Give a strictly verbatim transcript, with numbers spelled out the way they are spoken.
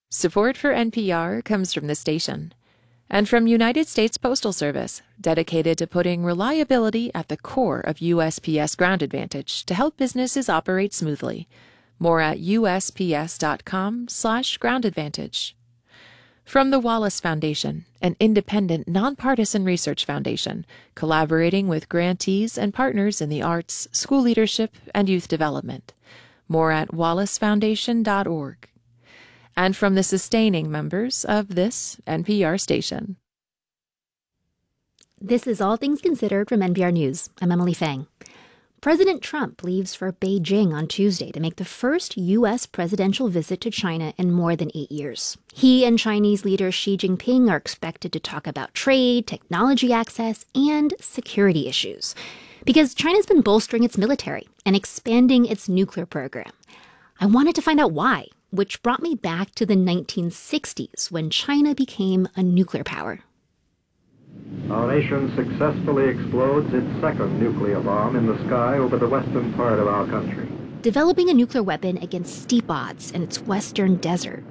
Support for N P R comes from the station and from United States Postal Service, dedicated to putting reliability at the core of U S P S Ground Advantage to help businesses operate smoothly. More at usps.com slash ground advantage. From the Wallace Foundation, an independent, nonpartisan research foundation, collaborating with grantees and partners in the arts, school leadership, and youth development. More at wallace foundation dot org. And from the sustaining members of this N P R station. This is All Things Considered from N P R News. I'm Emily Fang. President Trump leaves for Beijing on Tuesday to make the first U S presidential visit to China in more than eight years. He and Chinese leader Xi Jinping are expected to talk about trade, technology access, and security issues, because China's been bolstering its military and expanding its nuclear program. I wanted to find out why, which brought me back to the nineteen sixties when China became a nuclear power. Our nation successfully explodes its second nuclear bomb in the sky over the western part of our country. Developing a nuclear weapon against steep odds in its western desert